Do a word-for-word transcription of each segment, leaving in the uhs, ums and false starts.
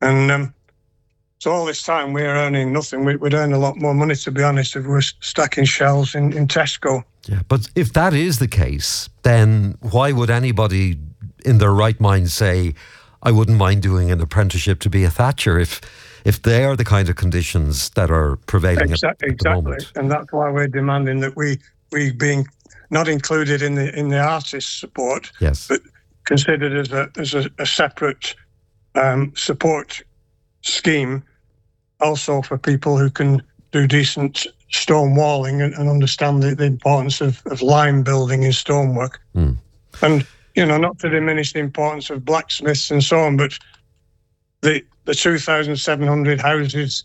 And um, so all this time we're earning nothing. We, we'd earn a lot more money, to be honest, if we were stacking shelves in, in Tesco. Yeah, but if that is the case, then why would anybody in their right mind say, I wouldn't mind doing an apprenticeship to be a thatcher, if if they are the kind of conditions that are prevailing exactly, at, at exactly. the moment? And that's why we're demanding that we we being not included in the in the artist support, yes, but considered as a as a, a separate um, support scheme, also for people who can do decent stone walling and, and understand the, the importance of, of line building in stonework. Mm. And, you know, not to diminish the importance of blacksmiths and so on, but the the two thousand seven hundred houses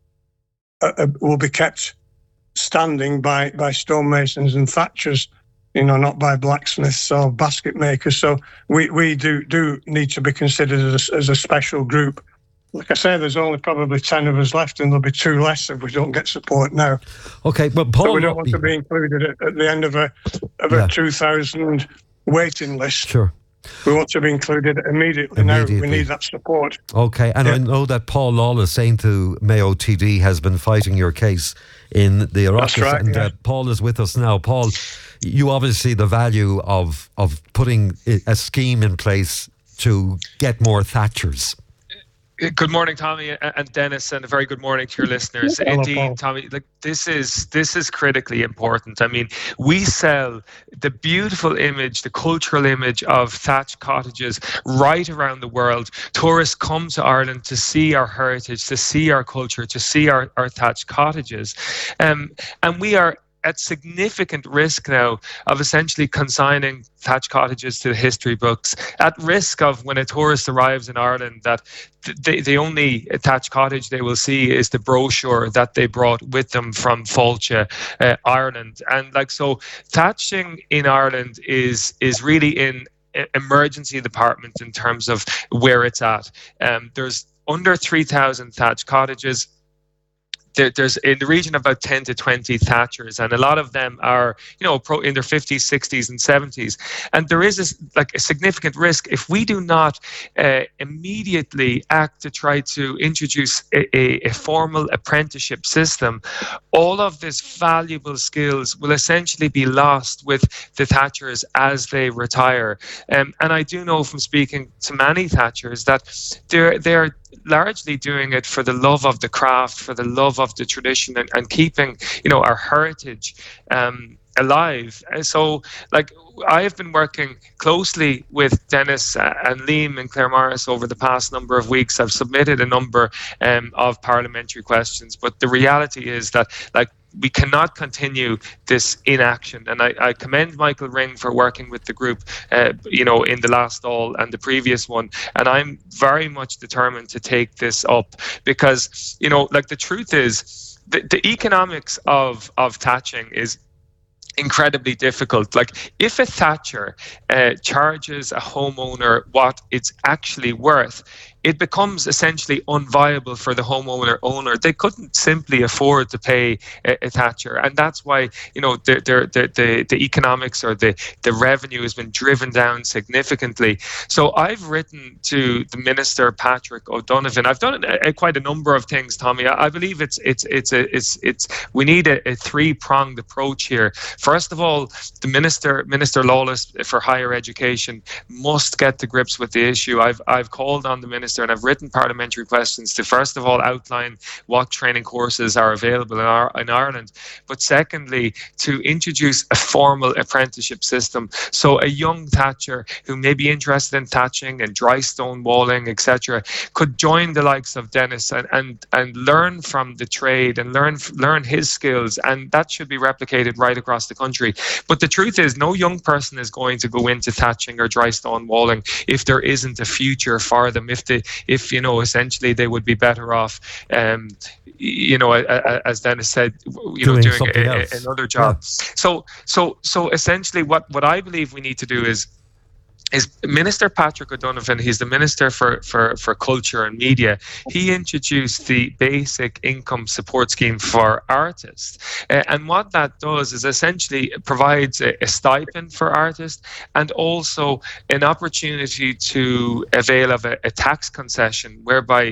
uh, uh, will be kept standing by, by stonemasons and thatchers, you know, not by blacksmiths or basket makers. So we, we do, do need to be considered as a, as a special group. Like I say, there's only probably ten of us left, and there'll be two less if we don't get support now. Okay, well, Paul, so we don't want to be included at, at the end of a of yeah. a two thousand waiting list. Sure. We want to be included immediately. immediately. Now we need that support. Okay, and yeah. I know that Paul Lawless, saying to Mayo T D, has been fighting your case in the Oireachtas, right, and yeah. uh, Paul is with us now. Paul, you obviously see the value of of putting a scheme in place to get more thatchers. Good morning, Tommy and Dennis, and a very good morning to your listeners. Hello, Indeed, Paul. Tommy, like this is this is critically important. I mean, we sell the beautiful image, the cultural image of thatched cottages right around the world. Tourists come to Ireland to see our heritage, to see our culture, to see our, our thatched cottages. Um, and we are at significant risk now of essentially consigning thatched cottages to the history books, at risk of when a tourist arrives in Ireland that the, the only thatched cottage they will see is the brochure that they brought with them from Fáilte, uh, Ireland. And like so, thatching in Ireland is is really in emergency department in terms of where it's at. Um, there's under three thousand thatched cottages. There, there's in the region of about ten to twenty thatchers, and a lot of them are, you know, pro, in their fifties, sixties, and seventies. And there is a, like a significant risk if we do not uh, immediately act to try to introduce a, a, a formal apprenticeship system. All of these valuable skills will essentially be lost with the thatchers as they retire. Um, and I do know from speaking to many thatchers that they're they're largely doing it for the love of the craft, for the love of the tradition, and, and keeping, you know, our heritage um, alive. And so, like, I have been working closely with Dennis uh, and Liam and Claire Morris over the past number of weeks. I've submitted a number um, of parliamentary questions, but the reality is that, like, we cannot continue this inaction. And I, I commend Michael Ring for working with the group, uh, you know, in the last all and the previous one. And I'm very much determined to take this up because, you know, like the truth is, the, the economics of, of thatching is incredibly difficult. Like if a thatcher uh, charges a homeowner what it's actually worth, it becomes essentially unviable for the homeowner owner. They couldn't simply afford to pay a, a thatcher, and that's why, you know, the the the, the economics or the, the revenue has been driven down significantly. So I've written to the Minister Patrick O'Donovan. I've done a, a, quite a number of things, Tommy. I, I believe it's it's it's a it's it's we need a, a three pronged approach here. First of all, the Minister Minister Lawless for Higher Education must get to grips with the issue. I've I've called on the Minister and I've written parliamentary questions to first of all outline what training courses are available in, our, in Ireland, but secondly to introduce a formal apprenticeship system so a young thatcher who may be interested in thatching and dry stone walling, et cetera, could join the likes of Dennis and, and, and learn from the trade and learn learn his skills, and that should be replicated right across the country. But the truth is, no young person is going to go into thatching or dry stone walling if there isn't a future for them, if the if, you know, essentially they would be better off, um, you know, as Dennis said, you doing know, doing a, a, else. another job. Yeah. So, so, so essentially what, what I believe we need to do is is Minister Patrick O'Donovan, he's the Minister for, for, for Culture and Media. He introduced the basic income support scheme for artists. Uh, and what that does is essentially provides a, a stipend for artists and also an opportunity to avail of a, a tax concession whereby